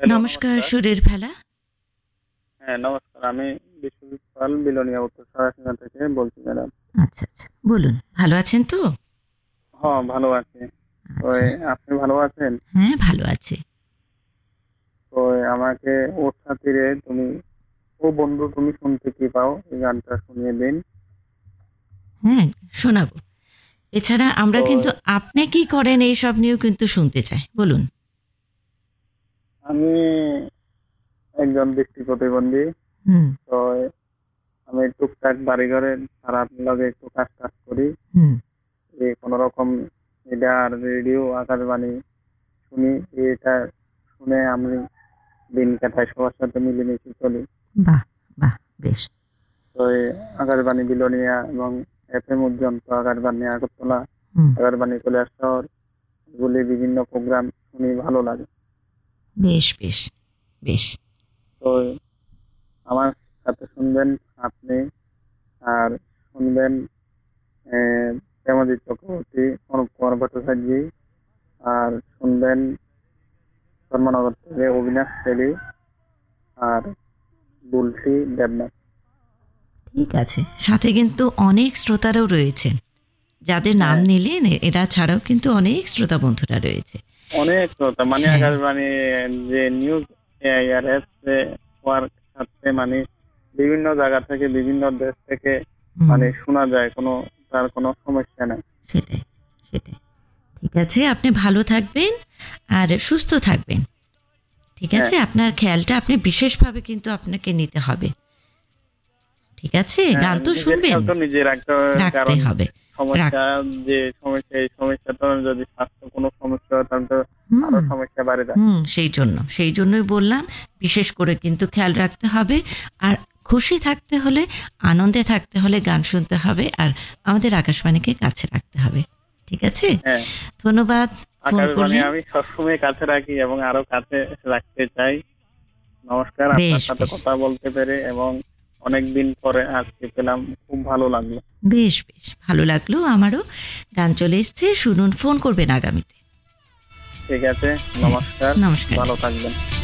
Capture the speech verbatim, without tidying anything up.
নমস্কার সুরের ফেলা। হ্যাঁ নমস্কার, আমি বিশ্বজিৎ পাল বিলোনিয়া উত্তর সরাসিনা থেকে বলছি ম্যাডাম। আচ্ছা আচ্ছা, বলুন, ভালো আছেন তো? হ্যাঁ ভালো আছি। ওই আচ্ছা, আপনি ভালো আছেন? হ্যাঁ ভালো আছি। তো আমাকে ওর তীরে তুমি, ও বন্ধু তুমি শুনতে কি পাও, এই গানটা শুনিয়ে দিন। হ্যাঁ, শোনাবো। এছাড়া আমরা তো কিন্তু আপনি কি করেন এই সব নিয়েও কিন্তু শুনতে চাই, বলুন। আমি একজন দৃষ্টি প্রতিবন্ধী। হুম তো আমি টুকটাক বাড়ি ঘরে খারাপ লাগে একটু কাজ টাজ করি। হুম। এই কোনো রকম মিডিয়া আর রেডিও আকাশবাণী শুনি। এটা শুনে আমি দিন কাটাই, সবার সাথে মিলেমিশে চলি। বাহ বাহ, বেশ। তো এই আকাশবাণী বিলোনিয়া এবং এফ এম উজ্জন্ত, আকাশবাণী আগরতলা, হুম, আকাশবাণী কৈলাসহর, এগুলি বিভিন্ন প্রোগ্রাম শুনি, ভালো লাগে। বেশ বেশ বেশ। তো আমার সাথে শুনবেন আপনি, আর শুনবেন আহ, প্রেমজিৎ চক্রবর্তী, অনুপ কুমার ভট্টাচার্য, আর শুনবেন ধর্মনগর থেকে অবিনাশ সেলী, আর বুলসি দেবনাথ। ঠিক আছে, সাথে কিন্তু অনেক শ্রোতারাও রয়েছেন, যাদের নাম হ্যাঁ, নিলেন এরা ছাড়াও কিন্তু অনেক শ্রোতা বন্ধুরা রয়েছে। অনেক শ্রোতা, মানে হ্যাঁ। আকাশবাণী যে নিউজ এআইআরএস হওয়ার সাথে মানে বিভিন্ন জায়গা থেকে, বিভিন্ন দেশ থেকে হুম, মানে শোনা যায়, কোনো তার কোনো সমস্যা নাই। সেটাই সেটাই। ঠিক আছে, আপনি ভালো থাকবেন আর সুস্থ থাকবেন। ঠিক হ্যাঁ, আছে, আপনার খেয়ালটা আপনি বিশেষভাবে কিন্তু আপনাকে নিতে হবে। ঠিক আছে, হ্যাঁ, গান তো নিজের শুনবেন, খেয়াল তো নিজে রাখতে হবে, রাখতে কারণ হবে। রাখ সমস্যা, যে সমস্যা, এই সমস্যা তো যদি স্বাস্থ্য কোনো সমস্যা হয় তাহলে তো আরো হুম সমস্যা বাড়ে যায়। হুম সেই জন্য সেই জন্যই বললাম, বিশেষ করে কিন্তু খেয়াল রাখতে হবে। আর খুশি থাকতে হলে, আনন্দে থাকতে হলে গান শুনতে হবে, আর আমাদের আকাশবাণীকে কাছে রাখতে হবে। ঠিক আছে, হ্যাঁ, ধন্যবাদ ফোন আকাশবাণী করলেন। আমি সবসময় কাছে রাখি এবং আরো কাছে রাখতে চাই। নমস্কার, আপনার বেশ সাথে বেশ কথা বলতে পেরে এবং অনেকদিন পরে আজকে পেলাম, খুব ভালো লাগলো। বেশ বেশ ভালো লাগলো আমারও। গান চলে এসছে, শুনুন, ফোন করবেন আগামীতে। ঠিক আছে, হ্যাঁ, নমস্কার, নমস্কার। ভালো থাকবেন।